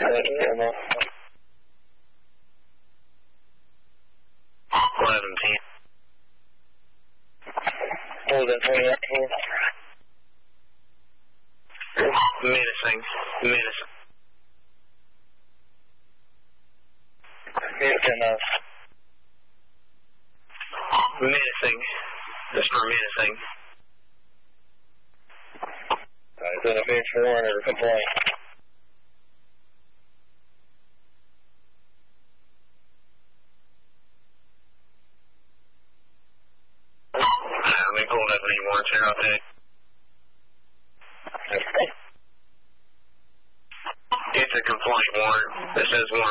Menacing. Menacing. Just for menacing. It's in a base warrant or complaint. Let me pull up any warrants here, okay? It's a complaint warrant. This says